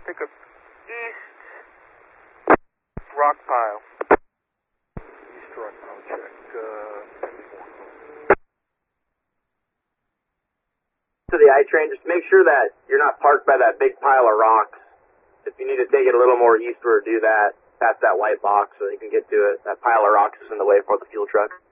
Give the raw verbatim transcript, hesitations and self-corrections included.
Pickup east. Rock pile. East rock pile check. Uh, to the I train, just make sure that you're not parked by that big pile of rocks. If you need to take it a little more eastward, do that. Past that white box so you can get to it. That pile of rocks is in the way for the fuel truck.